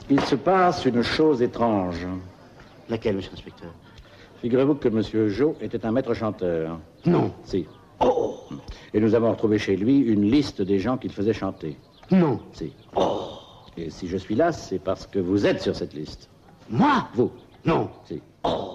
Il se passe une chose étrange. Laquelle, monsieur l'inspecteur? Figurez-vous que monsieur Jo était un maître chanteur. Non. Si. Oh. Et nous avons retrouvé chez lui une liste des gens qu'il faisait chanter. Non. Si. Oh. Et si je suis là, c'est parce que vous êtes sur cette liste. Moi? Vous? Non. Si. Oh.